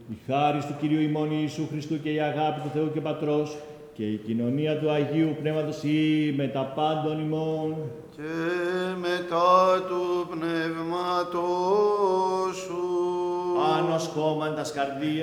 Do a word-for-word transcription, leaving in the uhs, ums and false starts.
η χάρις του Κυρίου ημών Ιησού Χριστού και η αγάπη του Θεού και Πατρός και η κοινωνία του Αγίου Πνεύματος ή με τα πάντων ημών. Και μετά του πνεύματός σου. Άνος κόμμαν τας καρδίας